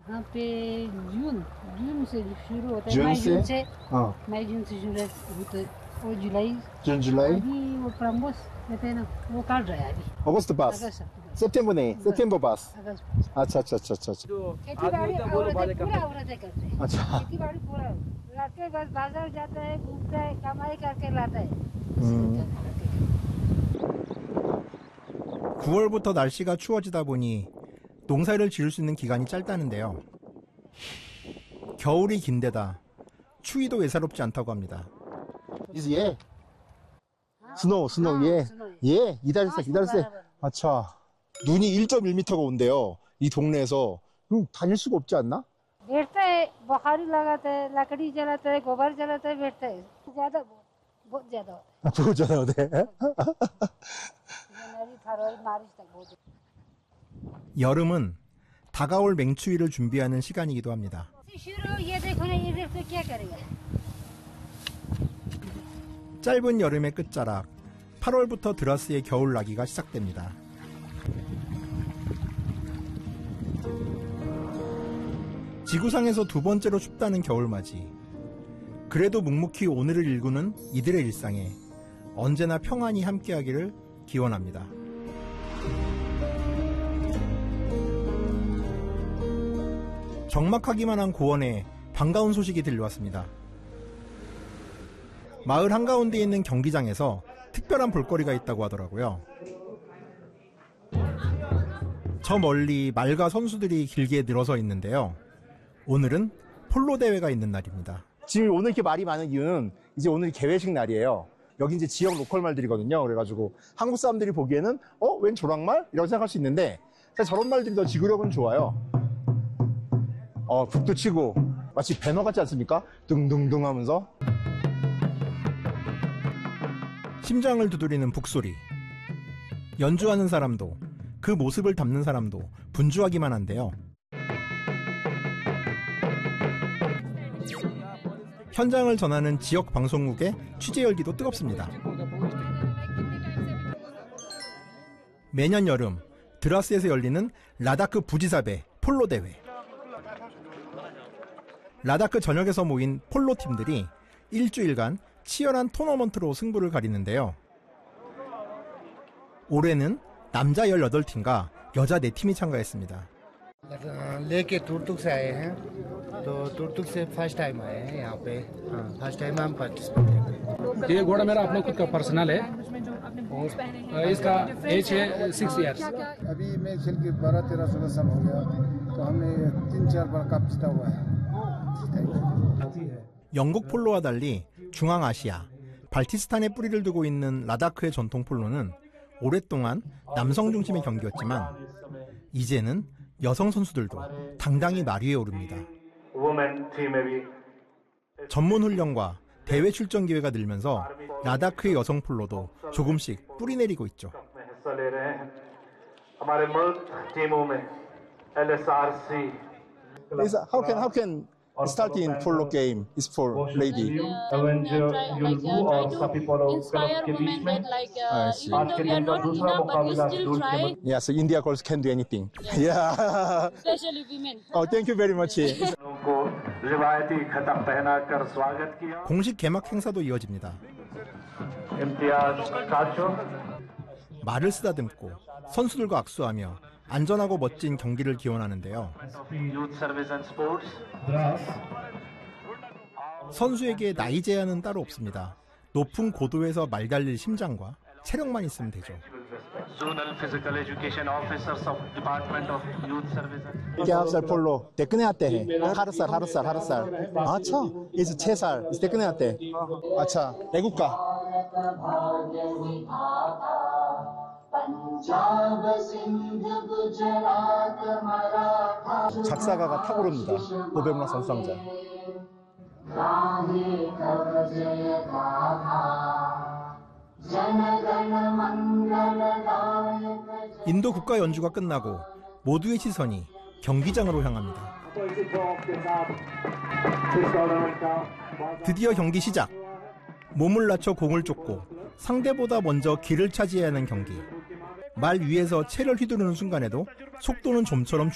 यहाँ पे जून से शुरू होता है। जून से? हाँ। मई जून से शुरू होता है और जुलाई। जून जुलाई? अभी वो प्रम्बोस कहते हैं ना, वो काट रहा है अभी। अगस्त पास? सितंबर नहीं, सितंबर पास। अच्छा अच्छा अच्छा अच्छा। खेती बाड़ी पूरा औरतें करते हैं। अच्छा। खेती बाड़ी पूरा रात के बस बाजार जाता है, घूमता है, कमाई करके लाता है। 9월부터 날씨가 추워지다 보니 농사를 지을 수 있는 기간이 짧다는데요. 겨울이 긴데다 추위도 외사롭지 않다고 합니다. 예. 스노우 예. 예, 기다렸어요. 아차. 눈이 1.1m가 온대요. 이 동네에서. 그럼 다닐 수가 없지 않나? बैठता है, बुखारी लगाता है, लकड़ी जलाता है, गोबर जलाता है, बैठता है। बहुत ज्यादा होता है। बहुत ज्यादा होता है। जनवरी फरवरी मार्च तक बहुत। 여름은 다가올 맹추위를 준비하는 시간이기도 합니다. शुरू ये देखो ना, ये देखो क्या करेगा? 짧은 여름의 끝자락 8월부터 드라스의 겨울나기가 시작됩니다. 지구상에서 두 번째로 춥다는 겨울맞이. 그래도 묵묵히 오늘을 일구는 이들의 일상에 언제나 평안이 함께하기를 기원합니다. 적막하기만 한 고원에 반가운 소식이 들려왔습니다. 마을 한가운데에 있는 경기장에서 특별한 볼거리가 있다고 하더라고요. 저 멀리 말과 선수들이 길게 늘어서 있는데요. 오늘은 폴로 대회가 있는 날입니다. 지금 오늘 이렇게 말이 많은 이유는 이제 오늘 개회식 날이에요. 여기 이제 지역 로컬 말들이거든요. 그래가지고 한국 사람들이 보기에는 웬 조랑말? 이라고 생각할 수 있는데 사실 저런 말들이 더 지구력은 좋아요. 북도 치고 마치 배너 같지 않습니까? 둥둥둥 하면서. 심장을 두드리는 북소리. 연주하는 사람도 그 모습을 담는 사람도 분주하기만 한데요. 현장을 전하는 지역 방송국의 취재 열기도 뜨겁습니다. 매년 여름 드라스에서 열리는 라다크 부지사배 폴로 대회. 라다크 전역에서 모인 폴로 팀들이 일주일간 치열한 토너먼트로 승부를 가리는데요. 올해는 남자 18팀과 여자 4팀이 참가했습니다. लेके तुर्तुक से आए हैं, तो तुर्तुक से फर्स्ट टाइम आए हैं यहाँ पे। फर्स्ट टाइम हम पार्टिसिपेट करें। ये घोड़ा मेरा अपना खुद का पर्सनल है और इसका एज है 6 इयर्स। अभी मैं खेल के 12-13 साल हो गया, तो हमने 3-4 बार कप जीता हुआ है। 영국 폴로와 달리 중앙아시아, 발티스탄에 뿌리를 두고 있는 라다크의 전통 폴로는 오랫동안 남성 중심의 경기였지만 이제는 여성 선수들도 당당히 말 위에 오릅니다. 전문 훈련과 대회 출전 기회가 늘면서 라다크의 여성 폴로도 조금씩 뿌리내리고 있죠. How can starting polo game is for lady? Inspire women that even though we are not enough, but we still try. Yeah, so India girls can do anything. Yeah. Especially women. Oh, thank you very much. 공식 개막 행사도 이어집니다. 말을 쓰다듬고 선수들과 악수하며 안전하고 멋진 경기를 기원하는데요. 선수에게 나이 제한은 따로 없습니다. 높은 고도에서 말 달릴 심장과 체력만 있으면 되죠. क्या साल पोलो देखने आते हैं? हर साल अच्छा इस 6 साल इस देखने आते हैं। अच्छा 애국가 작사가가 탁오릅니다. 노벨문학 선수상자. 인도 국가 연주가 끝나고 모두의 시선이 경기장으로 향합니다. 드디어 경기 시작. 몸을 낮춰 공을 쫓고 상대보다 먼저 길을 차지해야 하는 경기. 말 위에서 채를 휘두르는 순간에도 속도는 좀처럼